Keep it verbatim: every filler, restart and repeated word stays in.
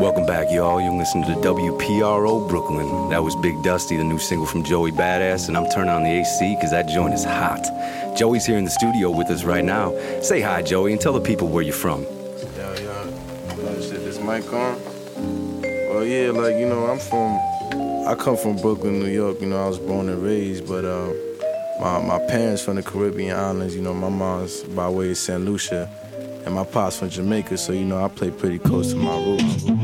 Welcome back, y'all. You're listening to W P R O Brooklyn. That was Big Dusty, the new single from Joey Badass, and I'm turning on the A C because that joint is hot. Joey's here in the studio with us right now. Say hi, Joey, and tell the people where you're from. Yeah, yeah. Oh, shit, this mic on? Well, yeah, like, you know, I'm from, I come from Brooklyn, New York. You know, I was born and raised, but uh, my, my parents from the Caribbean islands. You know, my mom's by way of Saint Lucia, and my pops from Jamaica, so, you know, I play pretty close to my roots.